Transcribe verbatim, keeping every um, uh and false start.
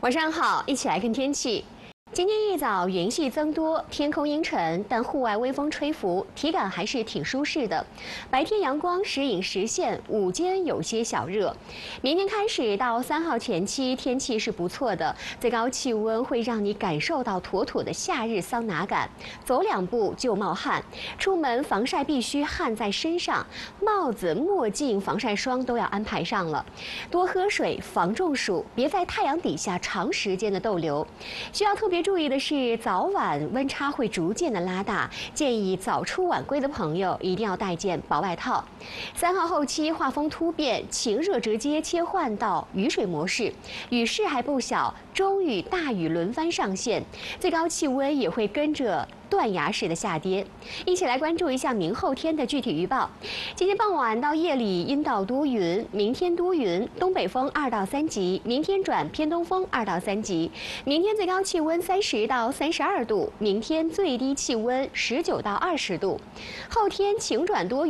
晚上好，一起来看天气。今天一早云系增多，天空阴沉，但户外微风吹拂，体感还是挺舒适的。白天阳光时隐时现，午间有些小热。明天开始到三号前期，天气是不错的，最高气温会让你感受到妥妥的夏日桑拿感，走两步就冒汗。出门防晒必须汗在身上，帽子、墨镜、防晒霜都要安排上了。多喝水，防中暑，别在太阳底下长时间的逗留。需要特别注意的是，早晚温差会逐渐的拉大，建议早出晚归的朋友一定要带件薄外套。三号后期画风突变，晴热直接切换到雨水模式，雨势还不小，中雨、大雨轮番上线，最高气温也会跟着断崖式的下跌。一起来关注一下明后天的具体预报。今天傍晚到夜里阴到多云，明天多云，东北风二到三级，明天转偏东风二到三级。明天最高气温三十到三十二度，明天最低气温十九到二十度。后天晴转多云。